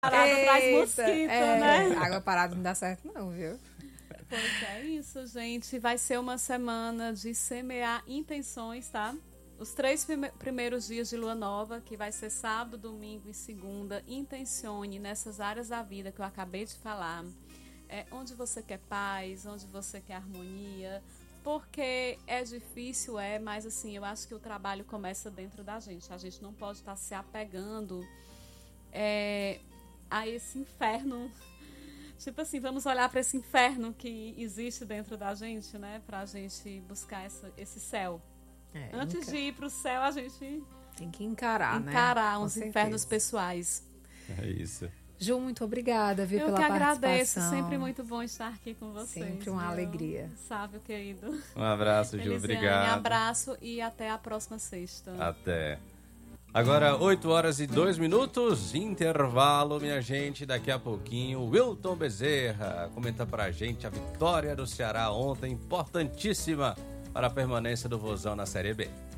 parada traz mosquito, né? Água parada não dá certo não, viu? Pois é isso, gente. Vai ser uma semana de semear intenções, tá? Os 3 primeiros dias de lua nova, que vai ser sábado, domingo e segunda, intencione nessas áreas da vida que eu acabei de falar. Onde você quer paz, onde você quer harmonia, porque é difícil, mas assim, eu acho que o trabalho começa dentro da gente. A gente não pode estar se apegando a esse inferno. Tipo assim, vamos olhar para esse inferno que existe dentro da gente, né? Pra gente buscar esse céu. Antes de ir pro céu, a gente tem que encarar, né? Encarar uns infernos pessoais. É isso. Ju, muito obrigada, viu, pela participação. Eu que agradeço, sempre muito bom estar aqui com vocês. Sempre uma alegria. Sábio, querido. Um abraço, Ju, obrigado. Um abraço e até a próxima sexta. Até. Agora, 8h02, intervalo, minha gente. Daqui a pouquinho, Wilton Bezerra comenta pra gente a vitória do Ceará ontem, importantíssima para a permanência do Vozão na Série B.